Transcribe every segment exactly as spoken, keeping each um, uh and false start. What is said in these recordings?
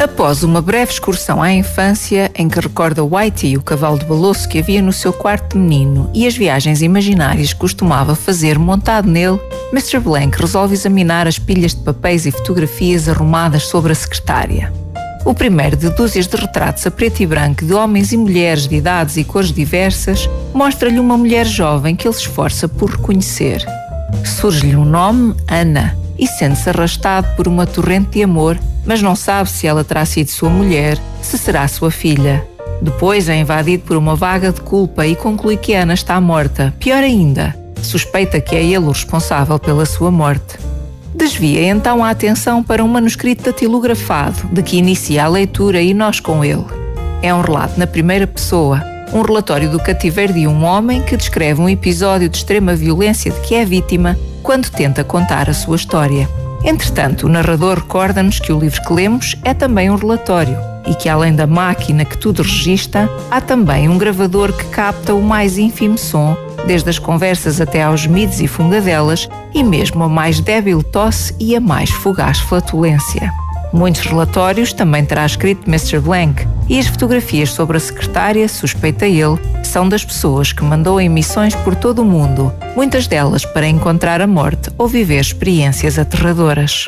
Após uma breve excursão à infância, em que recorda Whitey, o cavalo de balouço que havia no seu quarto de menino, e as viagens imaginárias que costumava fazer montado nele, mister Blank resolve examinar as pilhas de papéis e fotografias arrumadas sobre a secretária. O primeiro de dúzias de retratos a preto e branco de homens e mulheres de idades e cores diversas mostra-lhe uma mulher jovem que ele se esforça por reconhecer. Surge-lhe um nome, Ana, e sente-se arrastado por uma torrente de amor, mas não sabe se ela terá sido sua mulher, se será sua filha. Depois é invadido por uma vaga de culpa e conclui que Ana está morta. Pior ainda, suspeita que é ele o responsável pela sua morte. Desvia então a atenção para um manuscrito datilografado, de que inicia a leitura e nós com ele. É um relato na primeira pessoa, um relatório do cativeiro de um homem que descreve um episódio de extrema violência de que é vítima quando tenta contar a sua história. Entretanto, o narrador recorda-nos que o livro que lemos é também um relatório e que, além da máquina que tudo registra, há também um gravador que capta o mais ínfimo som, desde as conversas até aos gemidos e fungadelas, e mesmo a mais débil tosse e a mais fugaz flatulência. Muitos relatórios também terá escrito mister Blank, e as fotografias sobre a secretária, suspeita ele, são das pessoas que mandou em missões por todo o mundo, muitas delas para encontrar a morte ou viver experiências aterradoras.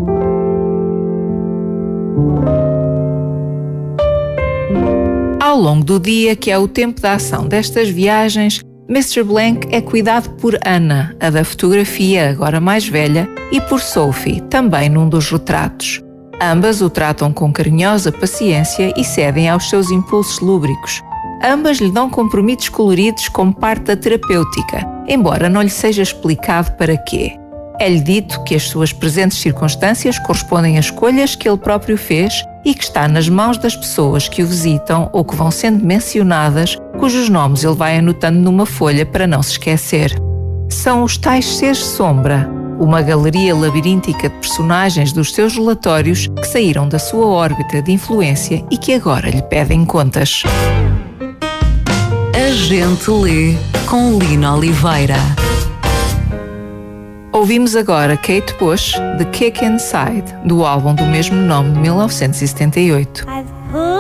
Ao longo do dia, que é o tempo da ação destas viagens, mister Blank é cuidado por Ana, a da fotografia, agora mais velha, e por Sophie, também num dos retratos. Ambas o tratam com carinhosa paciência e cedem aos seus impulsos lúbricos. Ambas lhe dão compromissos coloridos como parte da terapêutica, embora não lhe seja explicado para quê. É-lhe dito que as suas presentes circunstâncias correspondem a escolhas que ele próprio fez e que está nas mãos das pessoas que o visitam ou que vão sendo mencionadas, cujos nomes ele vai anotando numa folha para não se esquecer. São os tais seres sombra, uma galeria labiríntica de personagens dos seus relatórios que saíram da sua órbita de influência e que agora lhe pedem contas. A gente lê com Lina Oliveira. Ouvimos agora Kate Bush, The Kick Inside, do álbum do mesmo nome de mil novecentos e setenta e oito.